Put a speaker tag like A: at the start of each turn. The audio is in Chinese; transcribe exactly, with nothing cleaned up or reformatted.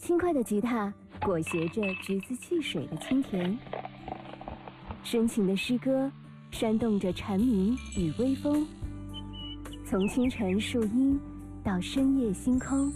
A: 轻快的吉他裹挟着橘子汽水的清甜，深情的诗歌煽动着蝉鸣与微风，从清晨树荫到深夜星空。